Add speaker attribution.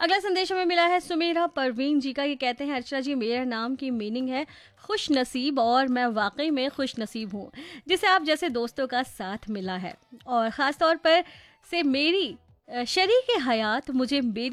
Speaker 1: अगला संदेश हमें मिला है सुमेरा परवीन जी का। ये कहते हैं अर्चना जी, मेरा नाम की मीनिंग है खुश नसीब और मैं वाकई में खुश नसीब हूँ जिसे आप जैसे दोस्तों का साथ मिला है। और ख़ास तौर पर से मेरी शरीक हयात मुझे मेरी